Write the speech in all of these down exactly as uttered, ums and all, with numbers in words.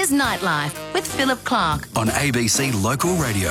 is Nightlife with Philip Clark on A B C Local Radio.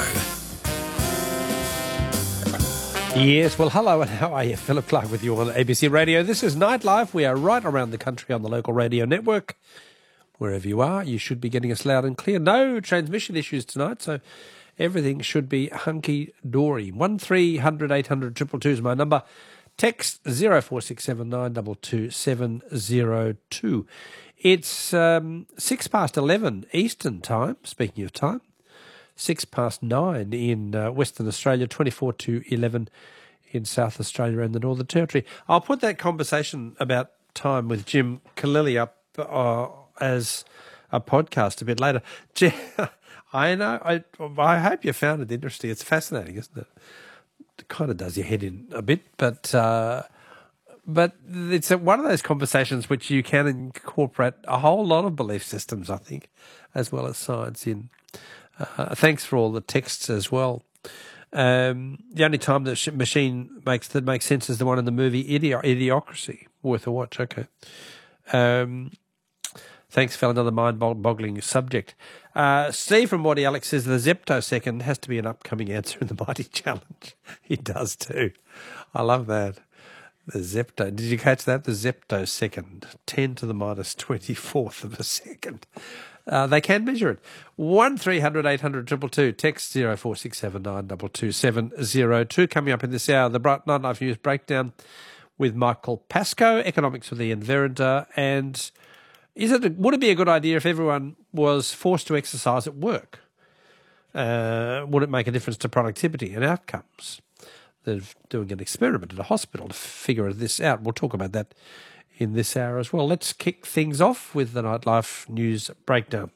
Yes, well, hello and how are you? Philip Clark with you on A B C Radio. This is Nightlife. We are right around the country on the local radio network. Wherever you are, you should be getting us loud and clear. No transmission issues tonight, so everything should be hunky-dory. one three hundred eight hundred two two two is my number. Text zero four six seven nine two two seven zero two. It's um, six past eleven Eastern time, speaking of time. Six past nine in uh, Western Australia, twenty-four to eleven in South Australia and the Northern Territory. I'll put that conversation about time with Jim Kalili up uh, as a podcast a bit later. Jim, I know, I, I hope you found it interesting. It's fascinating, isn't it? It kind of does your head in a bit, but uh, but it's one of those conversations which you can incorporate a whole lot of belief systems, I think, as well as science in. Uh, thanks for all the texts as well. Um, the only time the machine makes that makes sense is the one in the movie Idi- Idiocracy. Worth a watch. Okay. Um, thanks for another mind-boggling subject. Uh, Steve from Waddy Alex says the Zeptosecond has to be an upcoming answer in the Mighty Challenge. He does too. I love that. The Zepto. Did you catch that? The Zeptosecond. ten to the minus twenty-fourth of a second. Uh, they can measure it. one three hundred eight hundred two two two. Text zero four six seven nine two two seven zero two. Coming up in this hour, the Bright Nightlife News Breakdown with Michael Pascoe, Economics with Ian Verrinder. And is it? Would it be a good idea if everyone was forced to exercise at work? Uh, would it make a difference to productivity and outcomes? They're doing an experiment at a hospital to figure this out. We'll talk about that in this hour as well. Let's kick things off with the Nightlife News Breakdown.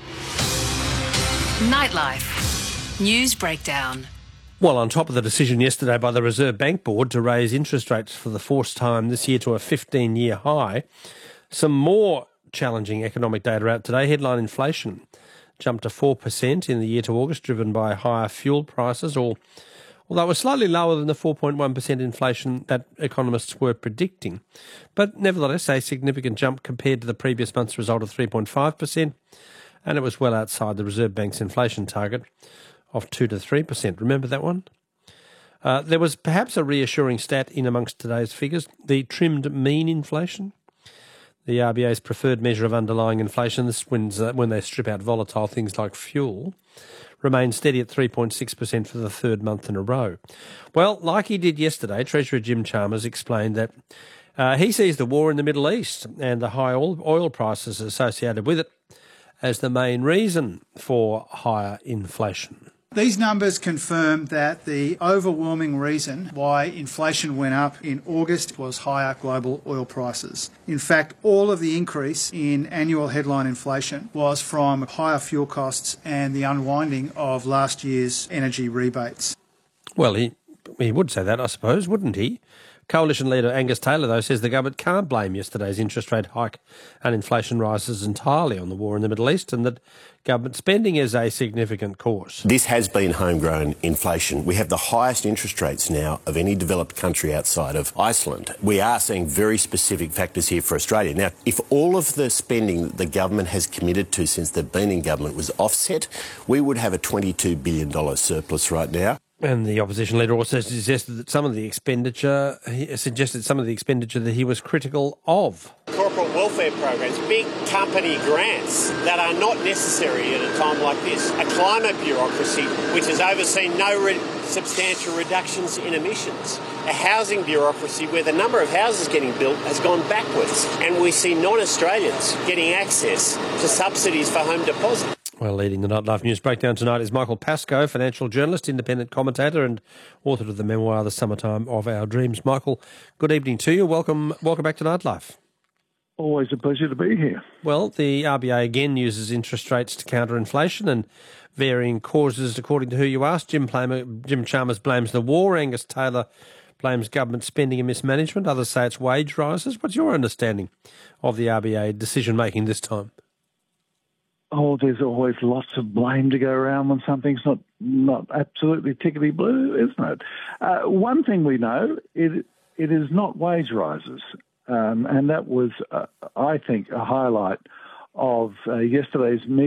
Nightlife News Breakdown. Well, on top of the decision yesterday by the Reserve Bank Board to raise interest rates for the fourth time this year to a fifteen-year high, some more challenging economic data out today. Headline inflation jumped to four percent in the year to August, driven by higher fuel prices, or although it was slightly lower than the four point one percent inflation that economists were predicting. But nevertheless, a significant jump compared to the previous month's result of three point five percent, and it was well outside the Reserve Bank's inflation target of two to three percent. Remember that one? Uh, there was perhaps a reassuring stat in amongst today's figures, the trimmed mean inflation. The R B A's preferred measure of underlying inflation, this wins uh, when they strip out volatile things like fuel, remained steady at three point six percent for the third month in a row. Well, like he did yesterday, Treasurer Jim Chalmers explained that uh, he sees the war in the Middle East and the high oil, oil prices associated with it as the main reason for higher inflation. These numbers confirm that the overwhelming reason why inflation went up in August was higher global oil prices. In fact, all of the increase in annual headline inflation was from higher fuel costs and the unwinding of last year's energy rebates. Well, he, he would say that, I suppose, wouldn't he? Coalition leader Angus Taylor, though, says the government can't blame yesterday's interest rate hike and inflation rises entirely on the war in the Middle East, and that government spending is a significant cause. This has been homegrown inflation. We have the highest interest rates now of any developed country outside of Iceland. We are seeing very specific factors here for Australia. Now, if all of the spending that the government has committed to since they've been in government was offset, we would have a twenty-two billion dollars surplus right now. And the opposition leader also suggested that some of the expenditure, he suggested some of the expenditure that he was critical of. Corporate welfare programs, big company grants that are not necessary at a time like this. A climate bureaucracy which has overseen no re- substantial reductions in emissions. A housing bureaucracy where the number of houses getting built has gone backwards. And we see non-Australians getting access to subsidies for home deposit. Well, leading the Nightlife News Breakdown tonight is Michael Pascoe, financial journalist, independent commentator and author of the memoir The Summertime of Our Dreams. Michael, good evening to you. Welcome welcome back to Nightlife. Always a pleasure to be here. Well, the R B A again uses interest rates to counter inflation and varying causes according to who you ask. Jim, Plamer, Jim Chalmers blames the war. Angus Taylor blames government spending and mismanagement. Others say it's wage rises. What's your understanding of the R B A decision-making this time? Oh, there's always lots of blame to go around when something's not, not absolutely tickety blue, isn't it? Uh, one thing we know, it it is not wage rises. Um, and that was, uh, I think, a highlight of uh, yesterday's meeting.